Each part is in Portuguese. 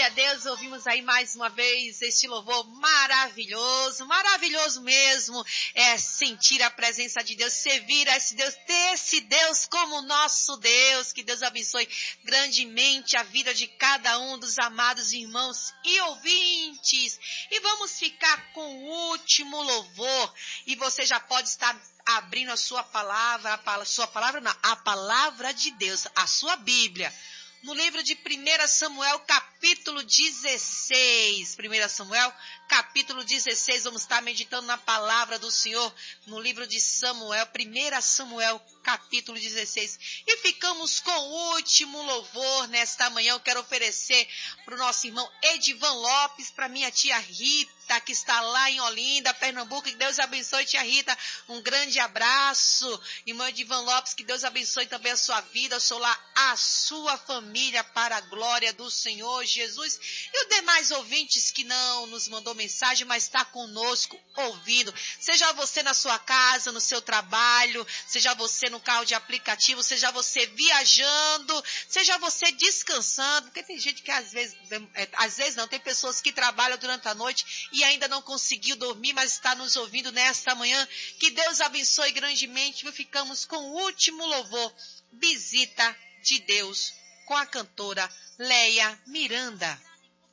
a Deus, ouvimos aí mais uma vez este louvor maravilhoso, maravilhoso mesmo, sentir a presença de Deus, servir a esse Deus, ter esse Deus como nosso Deus. Que Deus abençoe grandemente a vida de cada um dos amados irmãos e ouvintes. E vamos ficar com o último louvor, e você já pode estar abrindo a sua palavra, a palavra de Deus, a sua Bíblia, no livro de 1 Samuel, capítulo 16. 1 Samuel, capítulo 16, vamos estar meditando na palavra do Senhor, no livro de Samuel, 1 Samuel, capítulo 16. E ficamos com o último louvor nesta manhã. Eu quero oferecer para o nosso irmão Edivan Lopes, para minha tia Rita, que está lá em Olinda, Pernambuco. Que Deus abençoe, tia Rita. Um grande abraço. Irmão Edivan Lopes, que Deus abençoe também a sua vida, a sua família, para a glória do Senhor Jesus. E os demais ouvintes que não nos mandou mensagem, mas está conosco ouvindo. Seja você na sua casa, no seu trabalho, seja você no carro de aplicativo, seja você viajando, seja você descansando, porque tem gente que às vezes não, tem pessoas que trabalham durante a noite e ainda não conseguiu dormir, mas está nos ouvindo nesta manhã. Que Deus abençoe grandemente. E ficamos com o último louvor, Visita de Deus, com a cantora Leia Miranda.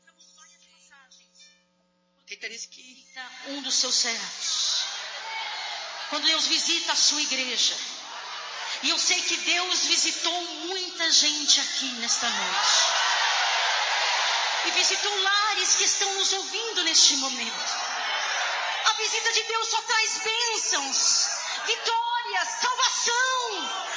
Eita, diz que um dos seus servos, quando Deus visita a sua igreja, e eu sei que Deus visitou muita gente aqui nesta noite, e visitou lares que estão nos ouvindo neste momento. A visita de Deus só traz bênçãos, vitórias, salvação.